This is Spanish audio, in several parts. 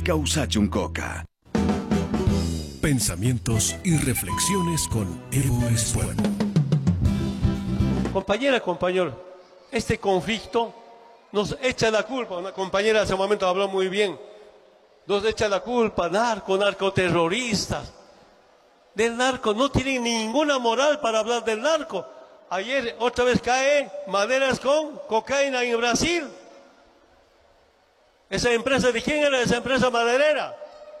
Causachun Coca. Pensamientos y reflexiones con Evo Espuelo. Compañera, compañero, este conflicto nos echa la culpa. Una compañera hace un momento habló muy bien. Nos echa la culpa, narcoterroristas. Del narco, no tienen ninguna moral para hablar del narco. Ayer otra vez cae maderas con cocaína en Brasil. ¿Esa empresa de quién era? Esa empresa maderera.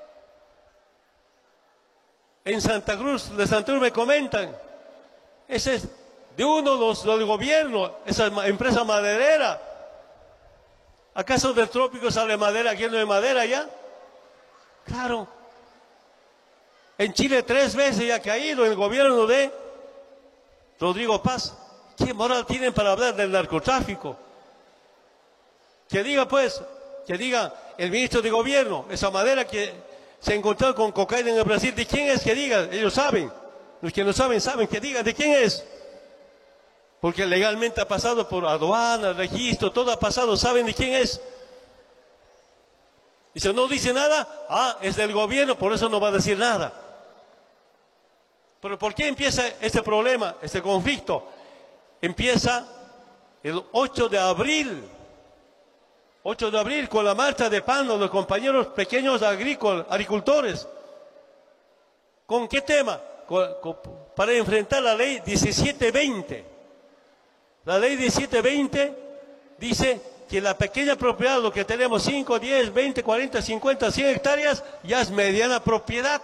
En Santa Cruz me comentan, ese es de uno de los del gobierno, esa empresa maderera. ¿Acaso del trópico sale madera, aquí no hay madera ya? Claro. En Chile 3 veces ya ha caído el gobierno de Rodrigo Paz. ¿Qué moral tienen para hablar del narcotráfico? Que diga pues, que diga el ministro de gobierno, esa madera que se encontró con cocaína en el Brasil, ¿de quién es? Que diga, ellos saben. Los que no saben, saben, que diga, ¿de quién es? Porque legalmente ha pasado por aduana, registro, todo ha pasado, ¿saben de quién es? Y si no dice nada, es del gobierno, por eso no va a decir nada. Pero ¿por qué empieza este problema, este conflicto? Empieza el 8 de abril. 8 de abril con la marcha de pano, los compañeros pequeños agricultores. ¿Con qué tema? Para enfrentar la ley 1720. La ley 1720 dice que la pequeña propiedad, lo que tenemos 5, 10, 20, 40, 50, 100 hectáreas, ya es mediana propiedad.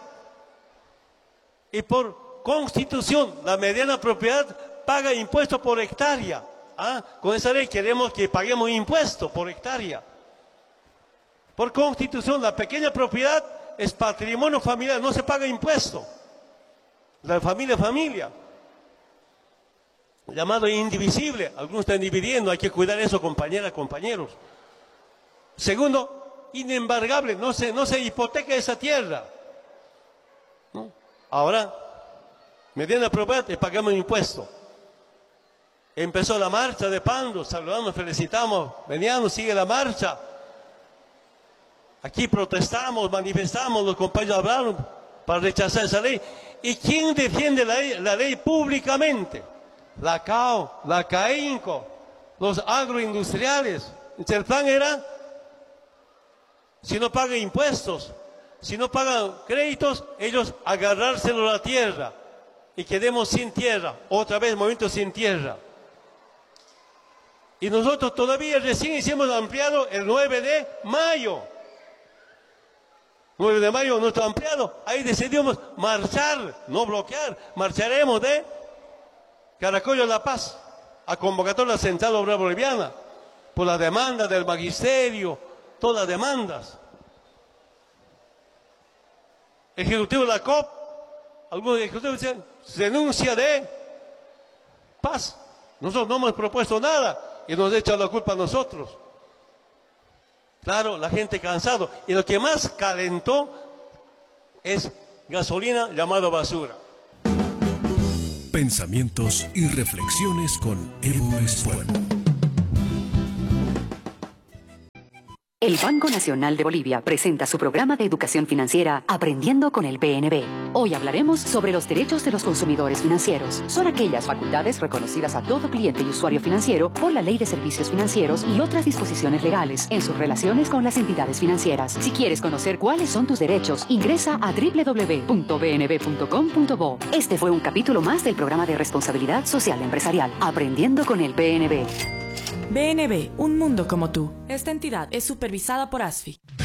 Y por constitución, la mediana propiedad paga impuesto por hectárea. Con esa ley queremos que paguemos impuestos por hectárea. Por constitución, la pequeña propiedad es patrimonio familiar, no se paga impuesto. La familia. Llamado indivisible, algunos están dividiendo, hay que cuidar eso, compañeras, compañeros. Segundo, inembargable, no se hipoteca esa tierra. ¿No? Ahora, mediana propiedad, le pagamos impuesto. Empezó la marcha de Pando, saludamos, felicitamos, veníamos, sigue la marcha. Aquí protestamos, manifestamos, los compañeros hablaron para rechazar esa ley. ¿Y quién defiende la ley públicamente? La CAO, la CAINCO, los agroindustriales. El plan era, si no pagan impuestos, si no pagan créditos, ellos agarrárselo a la tierra y quedemos sin tierra, otra vez movimiento sin tierra. Y nosotros todavía recién hicimos ampliado el 9 de mayo. 9 de mayo nuestro ampliado. Ahí decidimos marchar, no bloquear. Marcharemos de Caracollo a La Paz, a convocatoria Central Obrera Boliviana, por la demanda del magisterio, todas las demandas. Ejecutivo de la COP, algunos ejecutivos dicen, denuncia de paz. Nosotros no hemos propuesto nada. Y nos echa la culpa a nosotros. Claro, la gente cansado. Y lo que más calentó es gasolina llamada basura. Pensamientos y reflexiones con Evo Espuelo. El Banco Nacional de Bolivia presenta su programa de educación financiera Aprendiendo con el BNB. Hoy hablaremos sobre los derechos de los consumidores financieros. Son aquellas facultades reconocidas a todo cliente y usuario financiero por la Ley de Servicios Financieros y otras disposiciones legales en sus relaciones con las entidades financieras. Si quieres conocer cuáles son tus derechos, ingresa a www.bnb.com.bo. Este fue un capítulo más del programa de responsabilidad social empresarial Aprendiendo con el BNB. BNB, un mundo como tú. Esta entidad es supervisada por ASFI.